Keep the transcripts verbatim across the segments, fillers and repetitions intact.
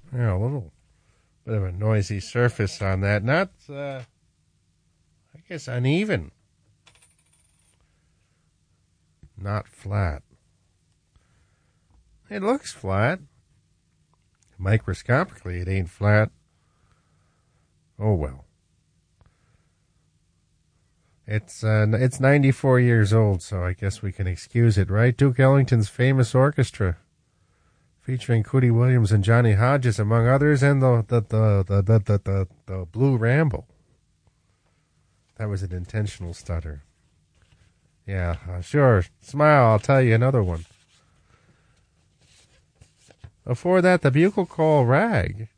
Yeah, a little bit of a noisy surface on that. Not, uh, I guess, uneven. Not flat. It looks flat. Microscopically, it ain't flat. Oh, well. It's uh, it's ninety-four years old, so I guess we can excuse it, right? Duke Ellington's famous orchestra, featuring Cootie Williams and Johnny Hodges, among others, and the the the the the, the, the, the Blue Ramble. That was an intentional stutter. Yeah, uh, sure. Smile, I'll tell you another one. Before that, the Bugle Call Rag,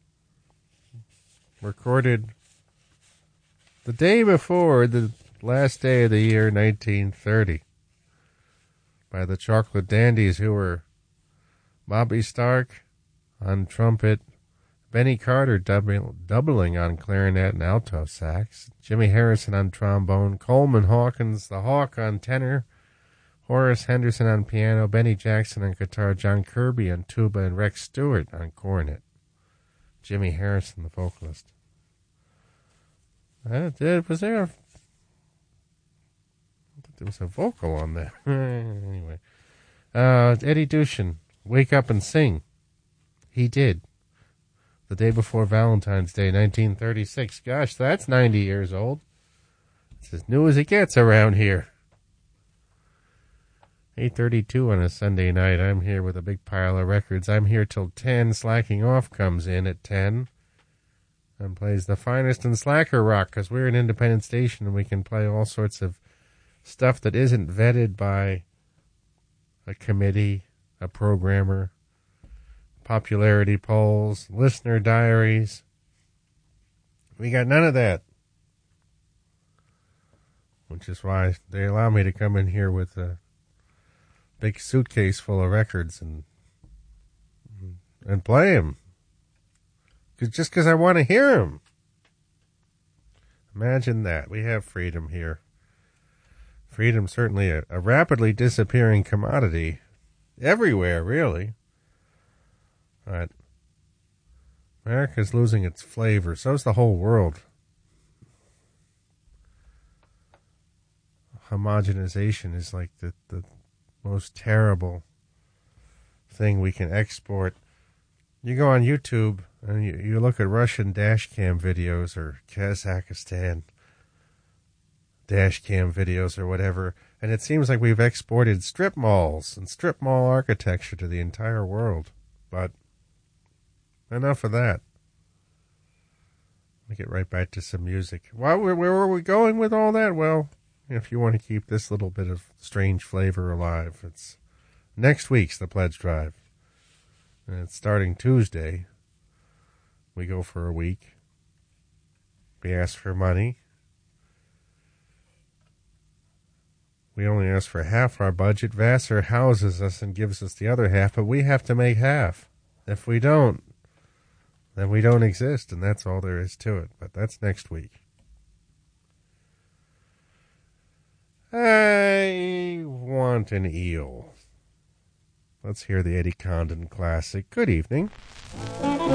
recorded the day before the last day of the year, nineteen thirty, by the Chocolate Dandies, who were Bobby Stark on trumpet, Benny Carter doubling, doubling on clarinet and alto sax, Jimmy Harrison on trombone, Coleman Hawkins, the Hawk on tenor, Horace Henderson on piano, Benny Jackson on guitar, John Kirby on tuba, and Rex Stewart on cornet. Jimmy Harrison, the vocalist. Uh, was there a, there was a vocal on that. Anyway. Uh, Eddie Dushin, Wake Up and Sing. He did. The day before Valentine's Day, nineteen thirty-six. Gosh, that's ninety years old. It's as new as it gets around here. eight thirty-two on a Sunday night. I'm here with a big pile of records. I'm here till ten. Slacking Off comes in at ten. And plays the finest in slacker rock, because we're an independent station and we can play all sorts of stuff that isn't vetted by a committee, a programmer, popularity polls, listener diaries. We got none of that. Which is why they allow me to come in here with a big suitcase full of records and and play them. Cause, just because I want to hear them. Imagine that. We have freedom here. Freedom, certainly a, a rapidly disappearing commodity. Everywhere, really. But America's losing its flavor. So's the whole world. Homogenization is like the, the most terrible thing we can export. You go on YouTube and you, you look at Russian dash cam videos or Kazakhstan dash cam videos or whatever, and it seems like we've exported strip malls and strip mall architecture to the entire world. But enough of that. Let me get right back to some music. Well, where, where were we going with all that? Well, if you want to keep this little bit of strange flavor alive, it's next week's The Pledge Drive. And it's starting Tuesday. We go for a week. We ask for money. We only ask for half our budget. Vassar houses us and gives us the other half, but we have to make half. If we don't, then we don't exist, and that's all there is to it. But that's next week. I want an eel. Let's hear the Eddie Condon classic. Good evening.